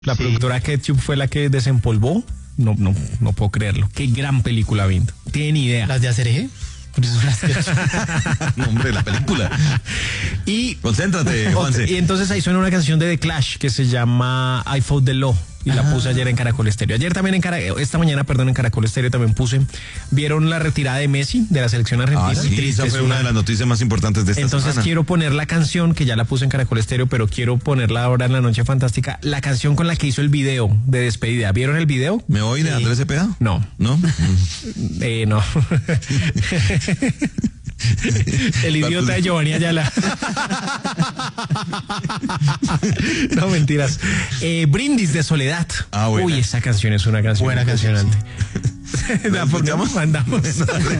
La productora Ketchup fue la que desempolvó. No puedo creerlo. Qué gran película viendo. Tienen idea. ¿Las de Acerejé? Por eso las No, hombre, la película. Y concéntrate, Juanse. Y entonces ahí suena una canción de The Clash que se llama I Fought the Law. Y la puse ayer en Caracol Estéreo. Ayer también esta mañana, en Caracol Estéreo también puse. ¿Vieron la retirada de Messi de la selección argentina? Sí, esa fue una de las noticias más importantes de esta semana. Entonces quiero poner la canción, que ya la puse en Caracol Estéreo, pero quiero ponerla ahora en La Noche Fantástica, la canción con la que hizo el video de despedida. ¿Vieron el video? ¿Me oí de Andrés Cepeda? No. ¿No? No. El idiota de Giovanni Ayala. No, mentiras. Brindis de Soledad. Bueno. Uy, esa canción es una canción buena impresionante. ¿La escuchamos? Mandamos.